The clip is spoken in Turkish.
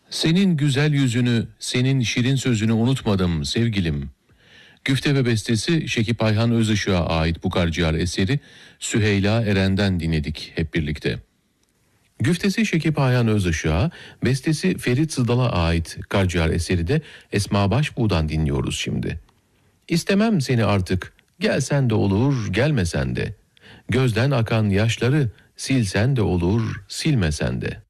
Senin güzel yüzünü, senin şirin sözünü unutmadım sevgilim. Güfte ve bestesi Şekip Ayhan Özışık'a ait bu Karciğer eseri Süheyla Eren'den dinledik hep birlikte. Güftesi Şekip Ayhan Özışık'a, bestesi Ferit Sıdal'a ait Karciğer eseri de Esma Başbuğ'dan dinliyoruz şimdi. İstemem seni artık, gelsen de olur, gelmesen de. Gözden akan yaşları silsen de olur, silmesen de.